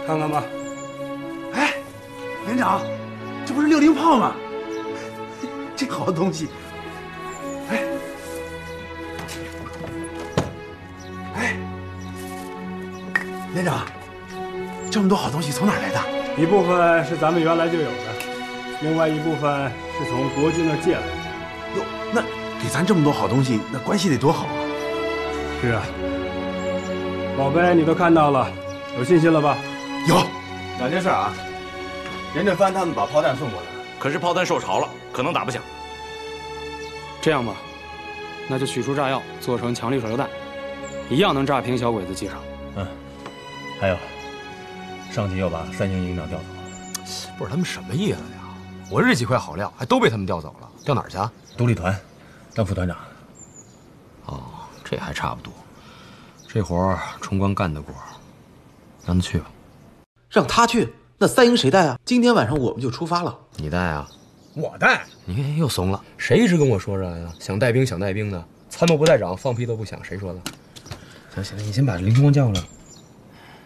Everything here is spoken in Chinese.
看看吧。 哎，连长，这不是60炮吗？这好东西。哎，连长，这么多好东西从哪儿来的？ 一部分是咱们原来就有的，另外一部分是从国军那儿借来的。 哟，那给咱这么多好东西，那关系得多好啊！ 是啊，宝贝，你都看到了，有信心了吧？ 有。 2件事啊，任正帆他们把炮弹送过来， 可是炮弹受潮了，可能打不响。 这样吧，那就取出炸药，做成强力手榴弹，一样能炸平小鬼子机场。 还有，上级又把3营营长调走了。 不是他们什么意思呀？我这几块好料还都被他们调走了，调哪儿去啊？ 独立团，当副团长。 哦，这还差不多。这活儿冲光干得过，让他去吧。 让他去？那3营谁带啊？今天晚上我们就出发了。 你带啊？ 我带。 你看又怂了。谁一直跟我说着呀？想带兵想带兵的，参谋不带长，放屁都不响，谁说的？行，你先把林光叫来。